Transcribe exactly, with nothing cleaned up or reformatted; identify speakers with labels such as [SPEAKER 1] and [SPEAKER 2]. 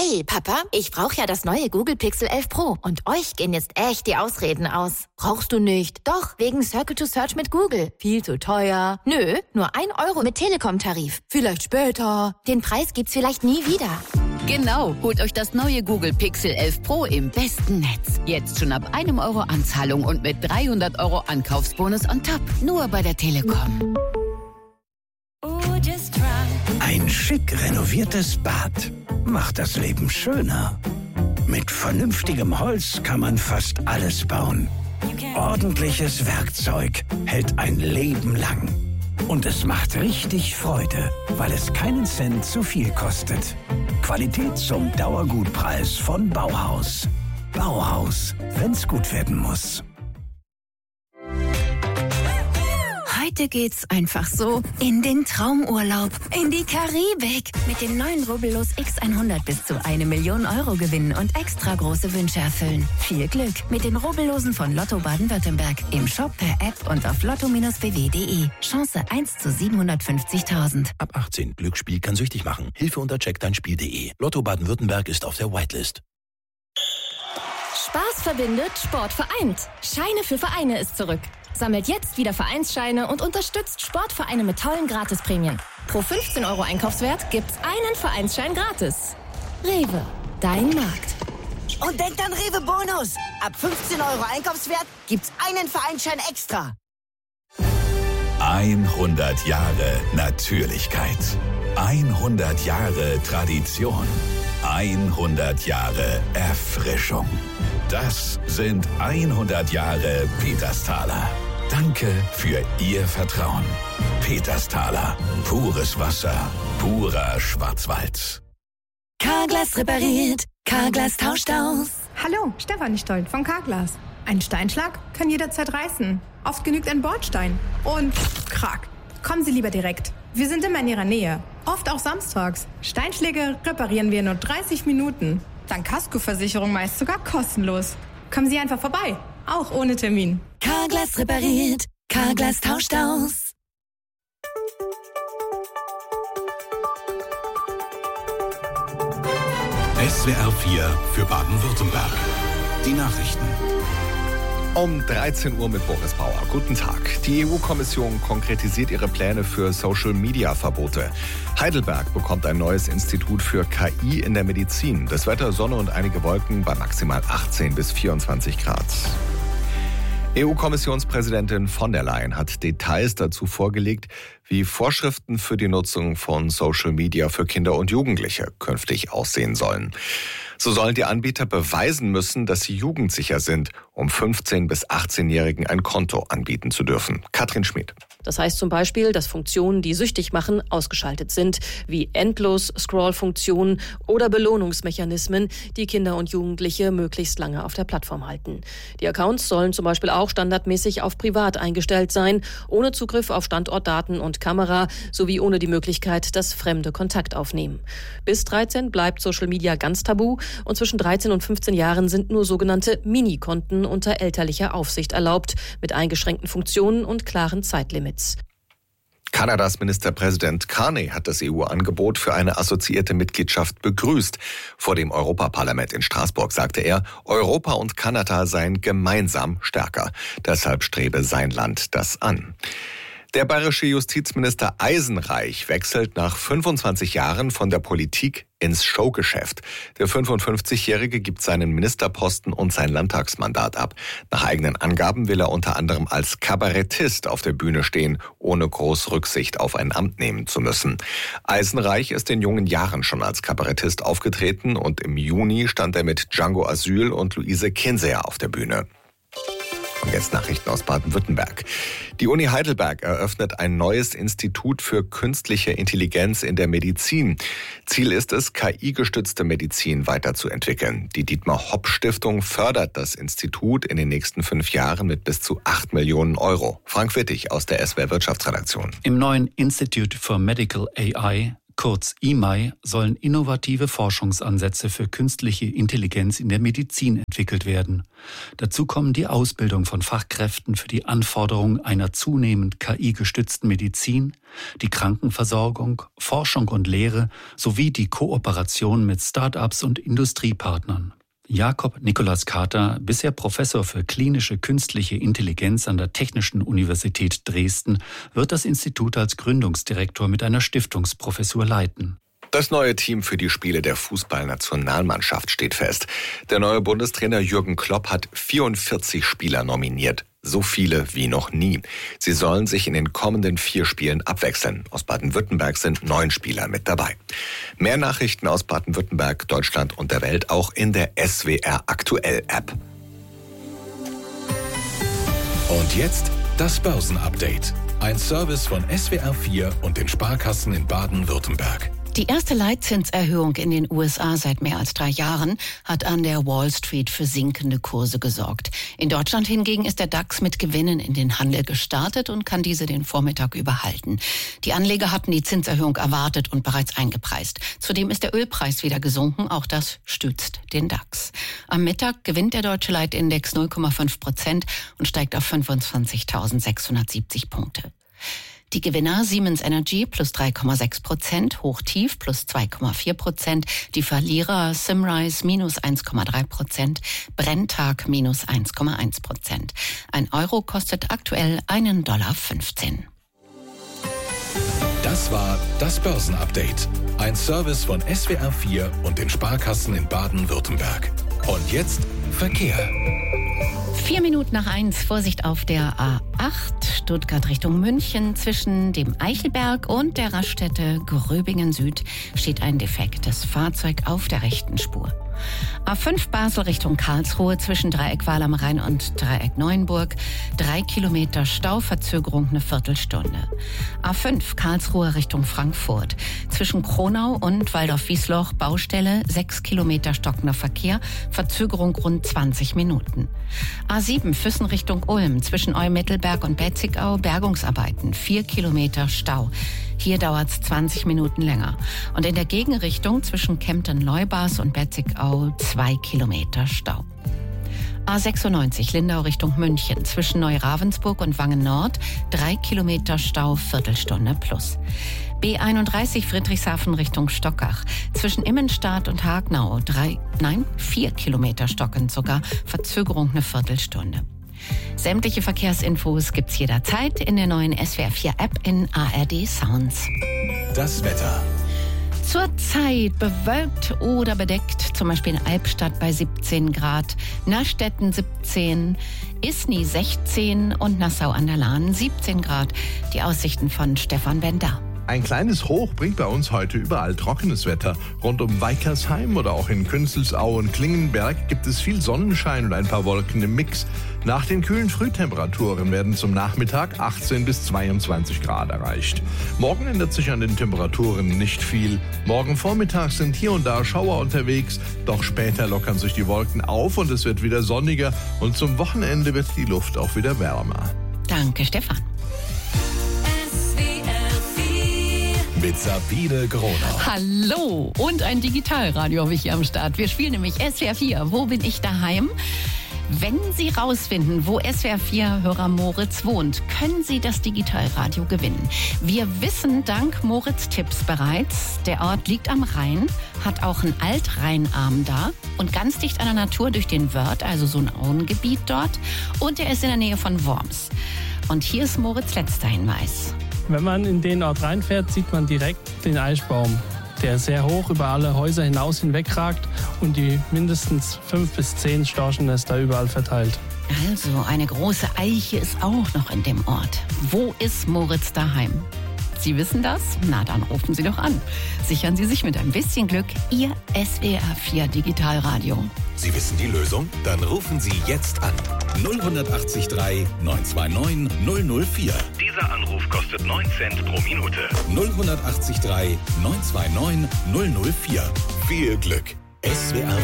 [SPEAKER 1] Hey, Papa, ich brauche ja das neue Google Pixel elf Pro und euch gehen jetzt echt die Ausreden aus. Brauchst du nicht? Doch, wegen Circle to Search mit Google. Viel zu teuer. Nö, nur ein Euro mit Telekom-Tarif. Vielleicht später. Den Preis gibt's vielleicht nie wieder.
[SPEAKER 2] Genau, holt euch das neue Google Pixel elf Pro im besten Netz. Jetzt schon ab einem Euro Anzahlung und mit dreihundert Euro Ankaufsbonus on top. Nur bei der Telekom.
[SPEAKER 3] Ein schick renoviertes Bad macht das Leben schöner. Mit vernünftigem Holz kann man fast alles bauen. Ordentliches Werkzeug hält ein Leben lang. Und es macht richtig Freude, weil es keinen Cent zu viel kostet. Qualität zum Dauergutpreis von Bauhaus. Bauhaus, wenn's gut werden muss.
[SPEAKER 4] Heute geht's einfach so in den Traumurlaub, in die Karibik. Mit dem neuen Rubbellos X hundert bis zu eine Million Euro gewinnen und extra große Wünsche erfüllen. Viel Glück mit den Rubbellosen von Lotto Baden-Württemberg. Im Shop, per App und auf lotto Bindestrich b w punkt de. Chance eins zu siebenhundertfünfzigtausend.
[SPEAKER 5] Ab achtzehn. Glücksspiel kann süchtig machen. Hilfe unter check dein spiel punkt de. Lotto Baden-Württemberg ist auf der Whitelist.
[SPEAKER 6] Spaß verbindet, Sport vereint. Scheine für Vereine ist zurück. Sammelt jetzt wieder Vereinsscheine und unterstützt Sportvereine mit tollen Gratisprämien. Pro fünfzehn Euro Einkaufswert gibt's einen Vereinsschein gratis. Rewe, dein Markt.
[SPEAKER 7] Und denkt an Rewe Bonus. Ab fünfzehn Euro Einkaufswert gibt's einen Vereinsschein extra.
[SPEAKER 8] hundert Jahre Natürlichkeit. hundert Jahre Tradition. hundert Jahre Erfrischung. Das sind hundert Jahre Petersthaler. Danke für Ihr Vertrauen. Petersthaler. Pures Wasser. Purer Schwarzwald.
[SPEAKER 4] Carglass repariert. Carglass tauscht aus.
[SPEAKER 9] Hallo, Stefanie Stoll von Carglass. Ein Steinschlag kann jederzeit reißen. Oft genügt ein Bordstein. Und krack. Kommen Sie lieber direkt. Wir sind immer in Ihrer Nähe. Oft auch samstags. Steinschläge reparieren wir in nur dreißig Minuten. Dank Kaskoversicherung meist sogar kostenlos. Kommen Sie einfach vorbei. Auch ohne Termin.
[SPEAKER 4] Carglass repariert. Carglass tauscht aus.
[SPEAKER 10] S W R vier für Baden-Württemberg. Die Nachrichten.
[SPEAKER 11] Um dreizehn Uhr mit Boris Bauer. Guten Tag. Die E U-Kommission konkretisiert ihre Pläne für Social-Media-Verbote. Heidelberg bekommt ein neues Institut für K I in der Medizin. Das Wetter, Sonne und einige Wolken bei maximal achtzehn bis vierundzwanzig Grad. E U-Kommissionspräsidentin von der Leyen hat Details dazu vorgelegt, wie Vorschriften für die Nutzung von Social Media für Kinder und Jugendliche künftig aussehen sollen. So sollen die Anbieter beweisen müssen, dass sie jugendsicher sind, um fünfzehn- bis achtzehnjährigen ein Konto anbieten zu dürfen. Katrin Schmid.
[SPEAKER 12] Das heißt zum Beispiel, dass Funktionen, die süchtig machen, ausgeschaltet sind, wie Endlos-Scroll-Funktionen oder Belohnungsmechanismen, die Kinder und Jugendliche möglichst lange auf der Plattform halten. Die Accounts sollen zum Beispiel auch standardmäßig auf privat eingestellt sein, ohne Zugriff auf Standortdaten und Kamera, sowie ohne die Möglichkeit, dass Fremde Kontakt aufnehmen. Bis dreizehn bleibt Social Media ganz tabu und zwischen dreizehn und fünfzehn Jahren sind nur sogenannte Minikonten unter elterlicher Aufsicht erlaubt, mit eingeschränkten Funktionen und klaren Zeitlimits.
[SPEAKER 11] Kanadas Ministerpräsident Carney hat das E U-Angebot für eine assoziierte Mitgliedschaft begrüßt. Vor dem Europaparlament in Straßburg sagte er, Europa und Kanada seien gemeinsam stärker. Deshalb strebe sein Land das an. Der bayerische Justizminister Eisenreich wechselt nach fünfundzwanzig Jahren von der Politik ins Showgeschäft. Der fünfundfünfzigjährige gibt seinen Ministerposten und sein Landtagsmandat ab. Nach eigenen Angaben will er unter anderem als Kabarettist auf der Bühne stehen, ohne groß Rücksicht auf ein Amt nehmen zu müssen. Eisenreich ist in jungen Jahren schon als Kabarettist aufgetreten und im Juni stand er mit Django Asyl und Luise Kinseher auf der Bühne. Und jetzt Nachrichten aus Baden-Württemberg. Die Uni Heidelberg eröffnet ein neues Institut für künstliche Intelligenz in der Medizin. Ziel ist es, K I-gestützte Medizin weiterzuentwickeln. Die Dietmar-Hopp-Stiftung fördert das Institut in den nächsten fünf Jahren mit bis zu acht Millionen Euro. Frank Wittig aus der S W R Wirtschaftsredaktion.
[SPEAKER 13] Im neuen Institute for Medical A I kurz I M A I, sollen innovative Forschungsansätze für künstliche Intelligenz in der Medizin entwickelt werden. Dazu kommen die Ausbildung von Fachkräften für die Anforderungen einer zunehmend K I-gestützten Medizin, die Krankenversorgung, Forschung und Lehre sowie die Kooperation mit Start-ups und Industriepartnern. Jakob Nikolaus Kater, bisher Professor für klinische künstliche Intelligenz an der Technischen Universität Dresden, wird das Institut als Gründungsdirektor mit einer Stiftungsprofessur leiten.
[SPEAKER 11] Das neue Team für die Spiele der Fußballnationalmannschaft steht fest. Der neue Bundestrainer Jürgen Klopp hat vierundvierzig Spieler nominiert. So viele wie noch nie. Sie sollen sich in den kommenden vier Spielen abwechseln. Aus Baden-Württemberg sind neun Spieler mit dabei. Mehr Nachrichten aus Baden-Württemberg, Deutschland und der Welt auch in der S W R Aktuell App.
[SPEAKER 8] Und jetzt das Börsenupdate. Ein Service von S W R vier und den Sparkassen in Baden-Württemberg.
[SPEAKER 14] Die erste Leitzinserhöhung in den U S A seit mehr als drei Jahren hat an der Wall Street für sinkende Kurse gesorgt. In Deutschland hingegen ist der DAX mit Gewinnen in den Handel gestartet und kann diese den Vormittag überhalten. Die Anleger hatten die Zinserhöhung erwartet und bereits eingepreist. Zudem ist der Ölpreis wieder gesunken, auch das stützt den DAX. Am Mittag gewinnt der deutsche Leitindex null Komma fünf Prozent und steigt auf fünfundzwanzigtausendsechshundertsiebzig Punkte. Die Gewinner Siemens Energy plus drei Komma sechs Prozent, Hochtief plus zwei Komma vier Prozent, die Verlierer Simrise minus eins Komma drei Prozent, Brenntag minus eins Komma eins Prozent. Ein Euro kostet aktuell einen Dollar fünfzehn.
[SPEAKER 8] Das war das Börsenupdate. Ein Service von S W R vier und den Sparkassen in Baden-Württemberg. Und jetzt Verkehr.
[SPEAKER 14] Vier Minuten nach eins, Vorsicht auf der A acht, Stuttgart Richtung München. Zwischen dem Eichelberg und der Raststätte Gröbingen Süd steht ein defektes Fahrzeug auf der rechten Spur. A fünf Basel Richtung Karlsruhe zwischen Dreieck Wahl am Rhein und Dreieck Neuenburg. Drei Kilometer Stau, Verzögerung eine Viertelstunde. A fünf Karlsruhe Richtung Frankfurt. Zwischen Kronau und Waldorf-Wiesloch Baustelle. Sechs Kilometer stockender Verkehr, Verzögerung rund zwanzig Minuten. A sieben Füssen Richtung Ulm. Zwischen Eumittelberg und Betzigau Bergungsarbeiten. Vier Kilometer Stau. Hier dauert es zwanzig Minuten länger. Und in der Gegenrichtung zwischen Kempten-Leubas und Betzigau zwei Kilometer Stau. A sechsundneunzig Lindau Richtung München. Zwischen Neu-Ravensburg und Wangen Nord drei Kilometer Stau, Viertelstunde plus. B einunddreißig Friedrichshafen Richtung Stockach. Zwischen Immenstadt und Hagnau drei, nein, vier Kilometer stockend sogar. Verzögerung eine Viertelstunde. Sämtliche Verkehrsinfos gibt's jederzeit in der neuen S W R vier App in A R D Sounds.
[SPEAKER 8] Das Wetter.
[SPEAKER 14] Zurzeit bewölkt oder bedeckt, zum Beispiel in Albstadt bei siebzehn Grad, Nastetten siebzehn, Isny sechzehn und Nassau an der Lahn siebzehn Grad. Die Aussichten von Stefan Bender.
[SPEAKER 15] Ein kleines Hoch bringt bei uns heute überall trockenes Wetter. Rund um Weikersheim oder auch in Künzelsau und Klingenberg gibt es viel Sonnenschein und ein paar Wolken im Mix. Nach den kühlen Frühtemperaturen werden zum Nachmittag achtzehn bis zweiundzwanzig Grad erreicht. Morgen ändert sich an den Temperaturen nicht viel. Morgen Vormittag sind hier und da Schauer unterwegs, doch später lockern sich die Wolken auf und es wird wieder sonniger und zum Wochenende wird die Luft auch wieder wärmer.
[SPEAKER 14] Danke, Stefan.
[SPEAKER 8] Mit Sabine Gronau.
[SPEAKER 14] Hallo und ein Digitalradio habe ich hier am Start. Wir spielen nämlich S W R vier. Wo bin ich daheim? Wenn Sie rausfinden, wo S W R vier-Hörer Moritz wohnt, können Sie das Digitalradio gewinnen. Wir wissen dank Moritz-Tipps bereits, der Ort liegt am Rhein, hat auch einen Altrheinarm da und ganz dicht an der Natur durch den Wörth, also so ein Auengebiet dort. Und er ist in der Nähe von Worms. Und hier ist Moritz' letzter Hinweis.
[SPEAKER 16] Wenn man in den Ort reinfährt, sieht man direkt den Eichbaum, der sehr hoch über alle Häuser hinaus hinwegragt und die mindestens fünf bis zehn Storchennester überall verteilt.
[SPEAKER 14] Also, eine große Eiche ist auch noch in dem Ort. Wo ist Moritz daheim? Sie wissen das? Na, dann rufen Sie doch an. Sichern Sie sich mit ein bisschen Glück Ihr S W R vier Digitalradio.
[SPEAKER 8] Sie wissen die Lösung? Dann rufen Sie jetzt an. null acht drei neun zwei neun null null vier.
[SPEAKER 17] Dieser Anruf kostet neun Cent pro Minute.
[SPEAKER 8] null acht drei neun zwei neun null null vier. Viel Glück. S W R